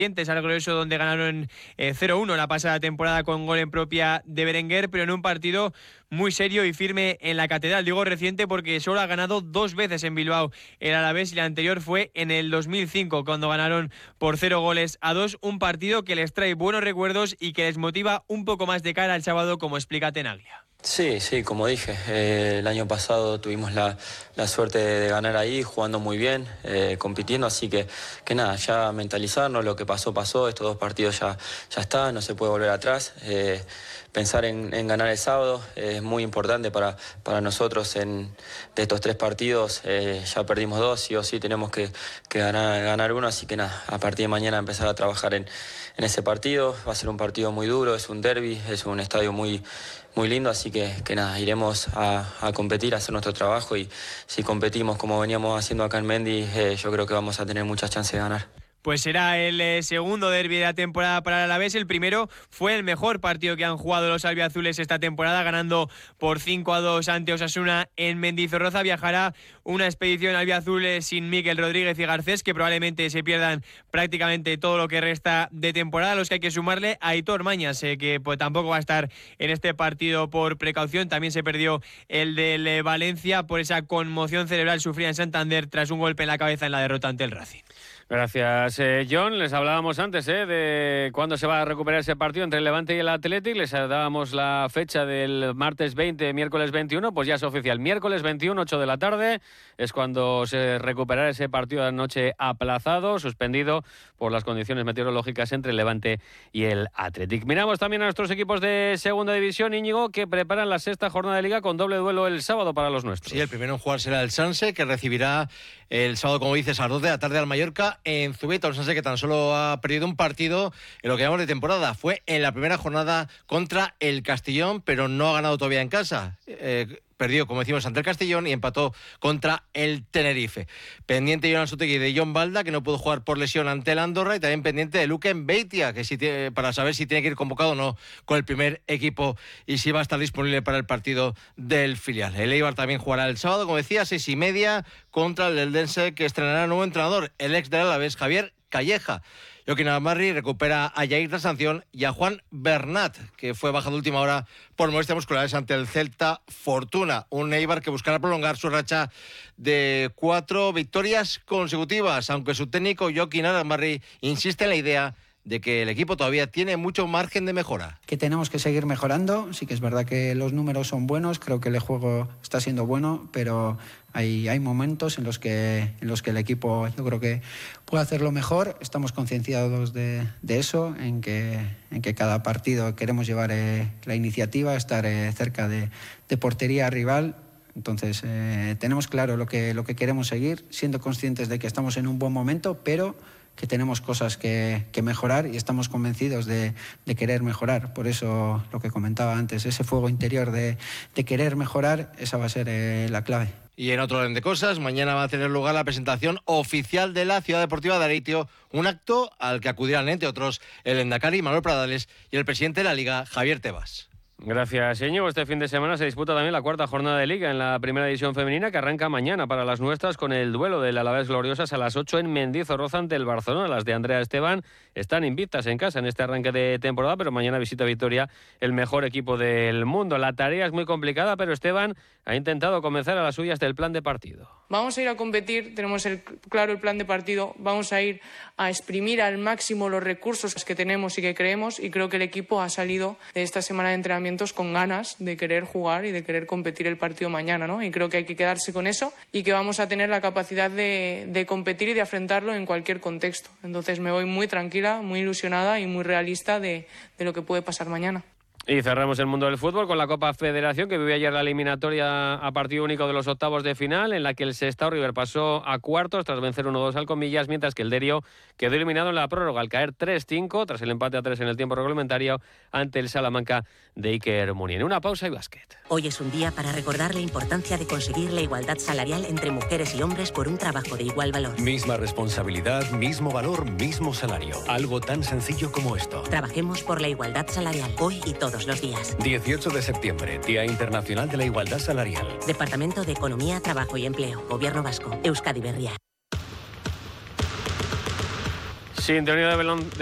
al Glorioso, donde ganaron 0-1 la pasada temporada con gol en propia de Berenguer, pero en un partido muy serio y firme en la Catedral. Digo reciente porque solo ha ganado 2 veces en Bilbao el Alavés, y la anterior fue en el 2005 cuando ganaron por 0-2. Un partido que les trae buenos recuerdos y que les motiva un poco más de cara al sábado, como explica Tenaglia. Sí, como dije, el año pasado tuvimos la suerte de ganar ahí, jugando muy bien, compitiendo, así que nada, ya mentalizarnos, lo que pasó, estos 2 partidos ya está, no se puede volver atrás. Pensar en ganar el sábado es muy importante para nosotros. De estos 3 partidos ya perdimos 2, sí o sí tenemos que ganar uno, así que nada, a partir de mañana empezar a trabajar en ese partido. Va a ser un partido muy duro, es un derbi, es un estadio muy lindo, así que nada, iremos a competir, a hacer nuestro trabajo, y si competimos como veníamos haciendo acá en Mendy, yo creo que vamos a tener muchas chances de ganar. Pues será el segundo derbi de la temporada para el Alavés. El primero fue el mejor partido que han jugado los albiazules esta temporada, ganando por 5-2 ante Osasuna en Mendizorroza. Viajará una expedición albiazul sin Mikel Rodríguez y Garcés, que probablemente se pierdan prácticamente todo lo que resta de temporada. Los que hay que sumarle a Aitor Mañas, que pues tampoco va a estar en este partido por precaución. También se perdió el del Valencia por esa conmoción cerebral sufrida en Santander tras un golpe en la cabeza en la derrota ante el Racing. Gracias, John. Les hablábamos antes de cuándo se va a recuperar ese partido entre el Levante y el Athletic. Les dábamos la fecha del martes 20, miércoles 21. Pues ya es oficial. Miércoles 21, 8 de la tarde, es cuando se recuperará ese partido de anoche aplazado, suspendido por las condiciones meteorológicas entre el Levante y el Athletic. Miramos también a nuestros equipos de segunda división, Íñigo, que preparan la 6ª jornada de Liga con doble duelo el sábado para los nuestros. Sí, el primero en jugar será el Sanse, que recibirá el sábado, como dices, a las 2 de la tarde al Mallorca en Zubieta. Un Sanse que tan solo ha perdido un partido en lo que llamamos de temporada. Fue en la primera jornada contra el Castellón, pero no ha ganado todavía en casa. Perdió, como decimos, ante el Castellón y empató contra el Tenerife. Pendiente Jonan Sotegui de John Balda, que no pudo jugar por lesión ante el Andorra, y también pendiente de Luken Beitia, que para saber si tiene que ir convocado o no con el primer equipo y si va a estar disponible para el partido del filial. El Eibar también jugará el sábado, como decía, 6:30 contra el Eldense, que estrenará nuevo entrenador, el ex del Alavés, Javier Calleja. Joaquín Amarri recupera a Jair tras sanción y a Juan Bernat, que fue bajado última hora por molestias musculares ante el Celta Fortuna. Un Eibar que buscará prolongar su racha de 4 victorias consecutivas, aunque su técnico Joaquín Amarri insiste en la idea de que el equipo todavía tiene mucho margen de mejora. Que tenemos que seguir mejorando. Sí que es verdad que los números son buenos, creo que el juego está siendo bueno, pero hay momentos en los que el equipo, yo creo que puede hacerlo mejor. Estamos concienciados de eso, en que cada partido queremos llevar la iniciativa, estar cerca de portería rival. Entonces tenemos claro lo que queremos seguir, siendo conscientes de que estamos en un buen momento, pero que tenemos cosas que mejorar, y estamos convencidos de querer mejorar. Por eso lo que comentaba antes, ese fuego interior de querer mejorar, esa va a ser la clave. Y en otro orden de cosas, mañana va a tener lugar la presentación oficial de la Ciudad Deportiva de Areitio, un acto al que acudirán, entre otros, el Endacari Manuel Pradales y el presidente de la Liga, Javier Tebas. Gracias, Íñigo. Este fin de semana se disputa también la 4ª jornada de Liga en la primera división femenina, que arranca mañana para las nuestras con el duelo del Alavés Gloriosas a las 8 en Mendizorroza ante el Barcelona. Las de Andrea Esteban están invictas en casa en este arranque de temporada, pero mañana visita Vitoria, el mejor equipo del mundo. La tarea es muy complicada, pero Esteban ha intentado convencer a las suyas del plan de partido. Vamos a ir a competir, tenemos claro el plan de partido, vamos a ir a exprimir al máximo los recursos que tenemos y que creemos, y creo que el equipo ha salido de esta semana de entrenamientos con ganas de querer jugar y de querer competir el partido mañana, ¿no? Y creo que hay que quedarse con eso y que vamos a tener la capacidad de competir y de afrontarlo en cualquier contexto. Entonces me voy muy tranquila, muy ilusionada y muy realista de lo que puede pasar mañana. Y cerramos el mundo del fútbol con la Copa Federación, que vivió ayer la eliminatoria a partido único de los octavos de final, en la que el Sestao River pasó a cuartos tras vencer 1-2 al Comillas, mientras que el Derio quedó eliminado en la prórroga al caer 3-5 tras el empate a 3 en el tiempo reglamentario ante el Salamanca de Iker Muniain. Una pausa y básquet. Hoy es un día para recordar la importancia de conseguir la igualdad salarial entre mujeres y hombres por un trabajo de igual valor. Misma responsabilidad, mismo valor, mismo salario. Algo tan sencillo como esto. Trabajemos por la igualdad salarial, hoy y todos los días. 18 de septiembre, Día Internacional de la Igualdad Salarial. Departamento de Economía, Trabajo y Empleo, Gobierno Vasco, Euskadi Berria. Sintonía de